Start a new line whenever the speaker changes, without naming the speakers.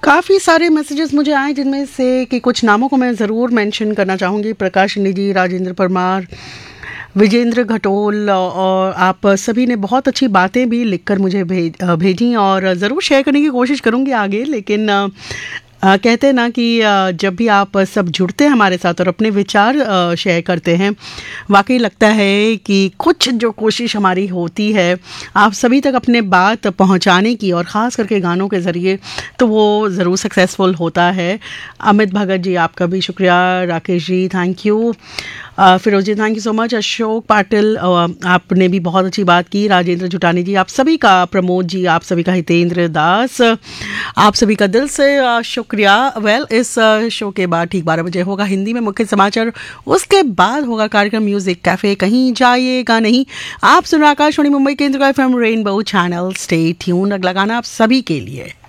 काफ़ी सारे मैसेजेस मुझे आए जिनमें से कि कुछ नामों को मैं ज़रूर मेंशन करना चाहूँगी। प्रकाशिनी जी, राजेंद्र परमार, विजेंद्र घटोल, और आप सभी ने बहुत अच्छी बातें भी लिखकर मुझे भेजी और ज़रूर शेयर करने की कोशिश करूँगी आगे। लेकिन कहते हैं ना कि जब भी आप सब जुड़ते हैं हमारे साथ और अपने विचार शेयर करते हैं, वाकई लगता है कि कुछ जो कोशिश हमारी होती है आप सभी तक अपने बात पहुंचाने की, और ख़ास करके गानों के ज़रिए, तो वो ज़रूर सक्सेसफुल होता है। अमित भगत जी, आपका भी शुक्रिया। Rakesh ji, thank you. Firoz ji, thank you so much. Ashok Patil, आपने भी बहुत अच्छी बात की। राजेंद्र जुटानी जी, आप सभी का, प्रमोद जी, आप सभी का, हितेंद्र दास, आप सभी का दिल से शुक्रिया। वेल, इस शो के बाद ठीक 12 बजे होगा हिंदी में मुख्य समाचार, उसके बाद होगा कार्यक्रम म्यूजिक कैफे, कहीं जाइएगा नहीं। आप सुन रहे आकाशवाणी मुंबई केंद्र का FM rainbow channel. Stay tune. अगला गाना आप सभी के लिए।